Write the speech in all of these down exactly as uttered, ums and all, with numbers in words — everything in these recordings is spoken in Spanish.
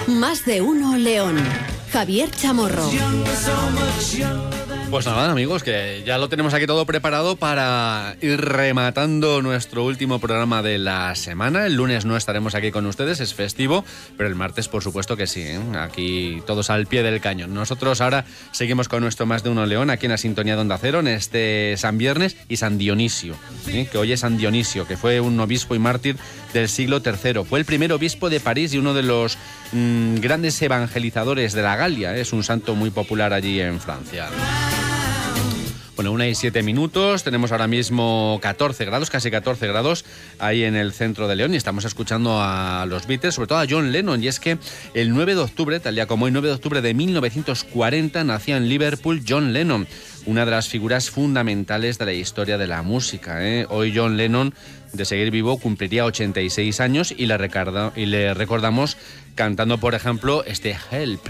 Más de uno León. Javier Chamorro. Pues nada, amigos, que ya lo tenemos aquí todo preparado para ir rematando nuestro último programa de la semana. El lunes no estaremos aquí con ustedes, es festivo, pero el martes por supuesto que sí, ¿eh? Aquí todos al pie del cañón. Nosotros ahora seguimos con nuestro Más de uno León, aquí en la sintonía de Onda Cero, en este San Viernes y San Dionisio, ¿eh? Que hoy es San Dionisio, que fue un obispo y mártir del siglo tercero. Fue el primer obispo de París y uno de los mmm, grandes evangelizadores de la Galia, ¿eh? Es un santo muy popular allí en Francia. Bueno, una y siete minutos, tenemos ahora mismo catorce grados, casi catorce grados ahí en el centro de León y estamos escuchando a los Beatles, sobre todo a John Lennon, y es que el nueve de octubre, tal día como hoy, nueve de octubre de mil novecientos cuarenta, nacía en Liverpool John Lennon, una de las figuras fundamentales de la historia de la música, ¿eh? Hoy John Lennon, de seguir vivo, cumpliría ochenta y seis años y le, recarda, y le recordamos cantando, por ejemplo, este Help.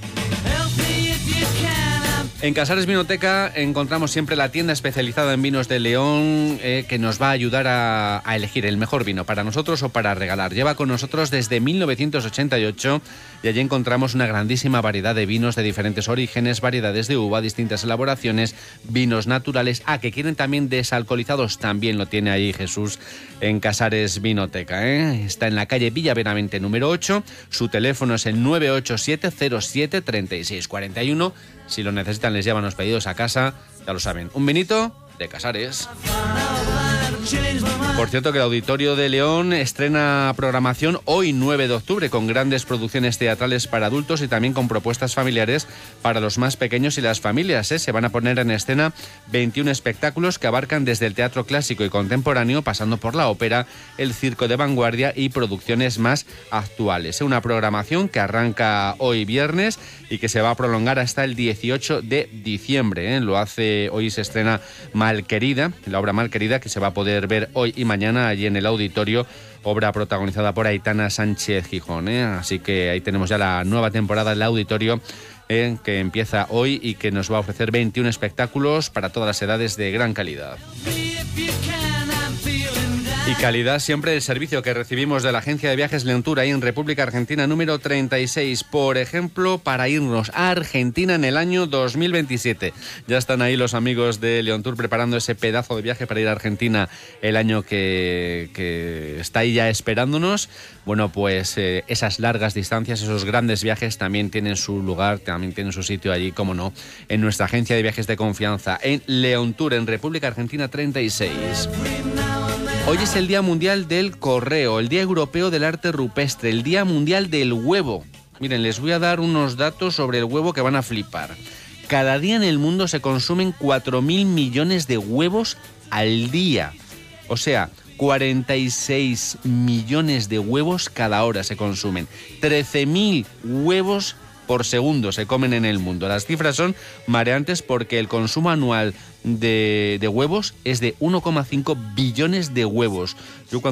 En Casares Vinoteca encontramos siempre la tienda especializada en vinos de León, eh, que nos va a ayudar a, a elegir el mejor vino para nosotros o para regalar. Lleva con nosotros desde mil novecientos ochenta y ocho y allí encontramos una grandísima variedad de vinos de diferentes orígenes, variedades de uva, distintas elaboraciones, vinos naturales. Ah, que quieren también desalcoholizados, también lo tiene ahí Jesús en Casares Vinoteca, ¿eh? Está en la calle Villaveramento número ocho, su teléfono es el nueve ocho siete cero siete tres seis cuatro uno. Si lo necesitan, les llevan los pedidos a casa, ya lo saben. Un vinito de Casares. Por cierto, que el Auditorio de León estrena programación hoy nueve de octubre con grandes producciones teatrales para adultos y también con propuestas familiares para los más pequeños y las familias, ¿eh? Se van a poner en escena veintiún espectáculos que abarcan desde el teatro clásico y contemporáneo, pasando por la ópera, el circo de vanguardia y producciones más actuales. Una programación que arranca hoy viernes y que se va a prolongar hasta el dieciocho de diciembre, ¿eh? Lo hace, hoy se estrena Malquerida, la obra Malquerida, que se va a poder ver hoy y mañana allí en el auditorio, obra protagonizada por Aitana Sánchez Gijón, ¿eh? Así que ahí tenemos ya la nueva temporada del auditorio, ¿eh? Que empieza hoy y que nos va a ofrecer veintiún espectáculos para todas las edades de gran calidad. Y calidad siempre el servicio que recibimos de la agencia de viajes Leontour ahí en República Argentina número treinta y seis, por ejemplo, para irnos a Argentina en el año dos mil veintisiete. Ya están ahí los amigos de Leontour preparando ese pedazo de viaje para ir a Argentina el año que, que está ahí ya esperándonos. Bueno, pues eh, esas largas distancias, esos grandes viajes también tienen su lugar, también tienen su sitio allí, como no, en nuestra agencia de viajes de confianza, en Leontour, en República Argentina treinta y seis. Hoy es el Día Mundial del Correo, el Día Europeo del Arte Rupestre, el Día Mundial del Huevo. Miren, les voy a dar unos datos sobre el huevo que van a flipar. Cada día en el mundo se consumen cuatro mil millones de huevos al día. O sea, cuarenta y seis millones de huevos cada hora se consumen. trece mil huevos por segundo se comen en el mundo. Las cifras son mareantes porque el consumo anual de, de huevos es de uno coma cinco billones de huevos. Yo cuando